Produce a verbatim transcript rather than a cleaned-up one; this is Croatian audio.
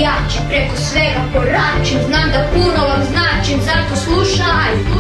jači, preko svega koračim, znam da puno vam značim, zato slušaj.